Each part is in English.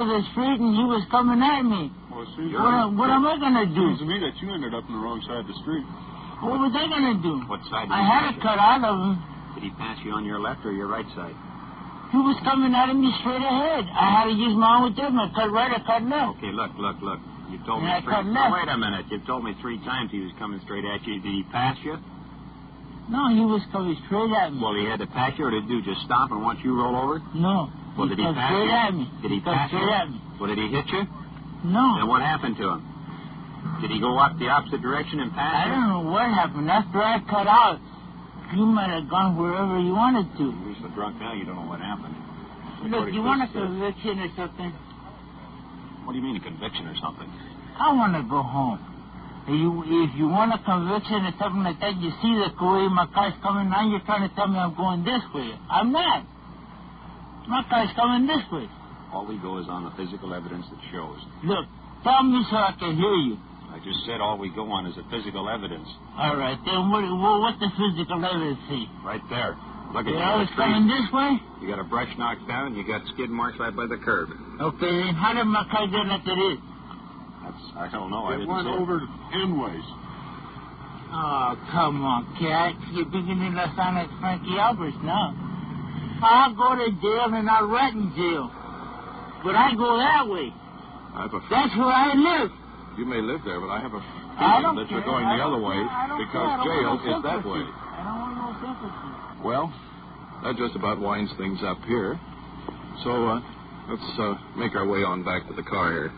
the street and he was coming at me. Well, what am I going to do? Seems to me that you ended up on the wrong side of the street. What was I going to do? What side did I had to cut out of him. Did he pass you on your left or your right side? He was coming at me straight ahead. I had to use my own judgment. Cut right or cut left. Okay, look. You told me I three... cut left. Wait a minute. You told me 3 times he was coming straight at you. Did he pass you? No, he was coming straight at me. Well, he had to pass you, or did he just stop and watch you roll over? No. Well, did he pass straight you? at me. Did he pass you? Straight at me. Well, did he hit you? No. Then what happened to him? Did he go up the opposite direction and pass I you? don't know what happened. After I cut out, you might have gone wherever you wanted to. You're so drunk now you don't know what happened. Look, you want a conviction or something? What do you mean, a conviction or something? I want to go home. If you want a conviction or something like that, you see the way my car's coming. Now you're trying to tell me I'm going this way. I'm not. My car's coming this way. All we go is on the physical evidence that shows. Look, tell me so I can hear you. I just said all we go on is the physical evidence. All right, then what's the physical evidence see? Right there. Look at you. I was coming this way? You got a brush knocked down, and you got skid marks right by the curb. Okay, then how did my car get like it is? I don't know. I It didn't went see over endways. Oh, come on, cat. You're beginning to sound like Frankie Alberts now. I'll go to jail and I'll rot in jail. But I go that way. That's where I live. You may live there, but I have a I don't feeling that you're care. going the other way because jail is that way. I don't want no sympathy. Well, that just about winds things up here. So, let's make our way on back to the car here.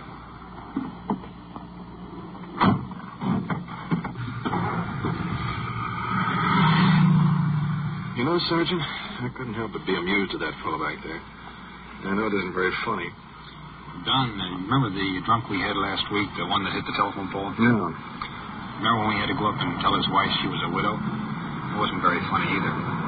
You know, Sergeant, I couldn't help but be amused at that fellow back there. I know it isn't very funny. Don, remember the drunk we had last week, the one that hit the telephone pole? Yeah. Remember when we had to go up and tell his wife she was a widow? It wasn't very funny either.